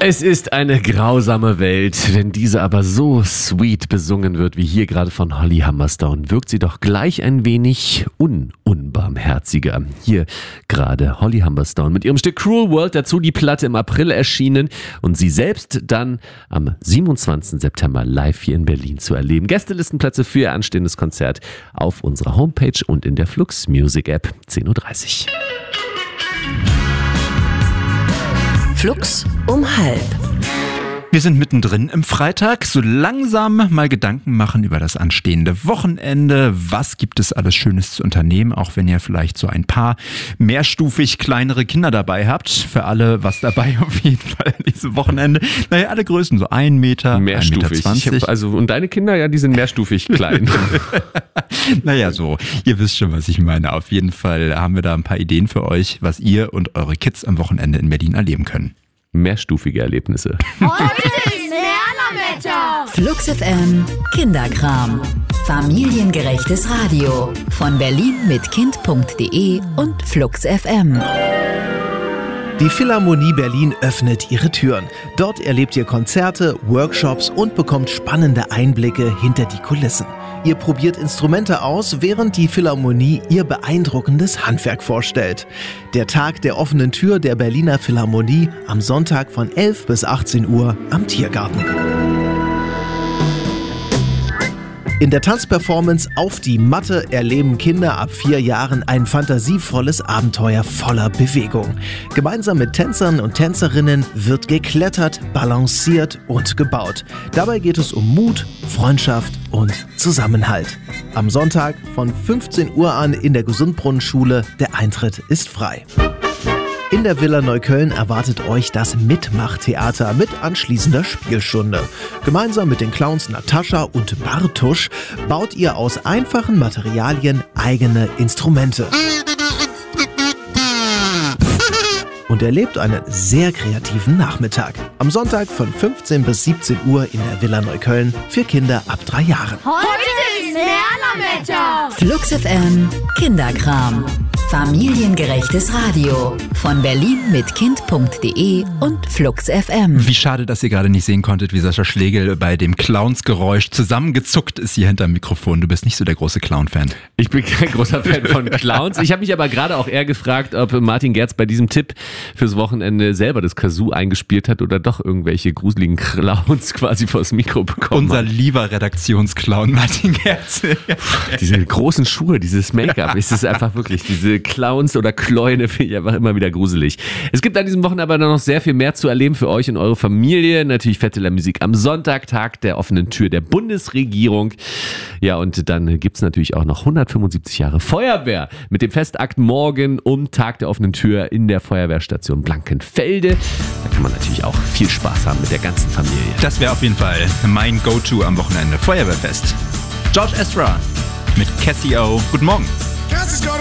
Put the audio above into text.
Es ist eine grausame Welt. Wenn diese aber so sweet besungen wird, wie hier gerade von Holly Humberstone, wirkt sie doch gleich ein wenig unbarmherziger. Hier gerade Holly Humberstone mit ihrem Stück Cruel World, dazu die Platte im April erschienen und sie selbst dann am 27. September live hier in Berlin zu erleben. Gästelistenplätze für ihr anstehendes Konzert auf unserer Homepage und in der Flux Music App 10.30 Uhr. Flux um 12:30. Wir sind mittendrin im Freitag, so langsam mal Gedanken machen über das anstehende Wochenende. Was gibt es alles Schönes zu unternehmen, auch wenn ihr vielleicht so ein paar mehrstufig kleinere Kinder dabei habt. Für alle was dabei auf jeden Fall dieses Wochenende. Naja, alle Größen, so 1 Meter, mehrstufig. 1,20 Meter. Und deine Kinder, ja, die sind mehrstufig klein. Naja, so, ihr wisst schon, was ich meine. Auf jeden Fall haben wir da ein paar Ideen für euch, was ihr und eure Kids am Wochenende in Berlin erleben können. Mehrstufige Erlebnisse. Heute ist Lernerwetter. Flux FM Kinderkram. Familiengerechtes Radio. Von Berlin mit Kind.de und Flux FM. Die Philharmonie Berlin öffnet ihre Türen. Dort erlebt ihr Konzerte, Workshops und bekommt spannende Einblicke hinter die Kulissen. Ihr probiert Instrumente aus, während die Philharmonie ihr beeindruckendes Handwerk vorstellt. Der Tag der offenen Tür der Berliner Philharmonie am Sonntag von 11 bis 18 Uhr am Tiergarten. In der Tanzperformance Auf die Matte erleben Kinder ab 4 Jahren ein fantasievolles Abenteuer voller Bewegung. Gemeinsam mit Tänzern und Tänzerinnen wird geklettert, balanciert und gebaut. Dabei geht es um Mut, Freundschaft und Zusammenhalt. Am Sonntag von 15 Uhr an in der Gesundbrunnenschule. Der Eintritt ist frei. In der Villa Neukölln erwartet euch das Mitmachtheater mit anschließender Spielstunde. Gemeinsam mit den Clowns Natascha und Bartusch baut ihr aus einfachen Materialien eigene Instrumente. Und erlebt einen sehr kreativen Nachmittag. Am Sonntag von 15 bis 17 Uhr in der Villa Neukölln für Kinder ab 3 Jahren. Heute ist Lernerwetter. Flux FM Kinderkram. Familiengerechtes Radio. Von Berlin mit Kind.de und Flux FM. Wie schade, dass ihr gerade nicht sehen konntet, wie Sascha Schlegel bei dem Clownsgeräusch zusammengezuckt ist hier hinterm Mikrofon. Du bist nicht so der große Clown-Fan. Ich bin kein großer Fan von Clowns. Ich habe mich aber gerade auch eher gefragt, ob Martin Gerz bei diesem Tipp fürs Wochenende selber das Kazoo eingespielt hat oder doch irgendwelche gruseligen Clowns quasi vors Mikro bekommen Unser hat. lieber Redaktionsclown Martin Gerz. Diese großen Schuhe, dieses Make-up, es ist einfach wirklich, diese Clowns oder Kläune finde ich einfach immer wieder gruselig. Es gibt an diesem Wochenende aber noch sehr viel mehr zu erleben für euch und eure Familie. Natürlich Fête de la Musique am Sonntag, Tag der offenen Tür der Bundesregierung. Ja, und dann gibt es natürlich auch noch 175 Jahre Feuerwehr mit dem Festakt morgen um Tag der offenen Tür in der Feuerwehrstation Blankenfelde. Da kann man natürlich auch viel Spaß haben mit der ganzen Familie. Das wäre auf jeden Fall mein Go-To am Wochenende. Feuerwehrfest. George Ezra mit Cassie O. Guten Morgen.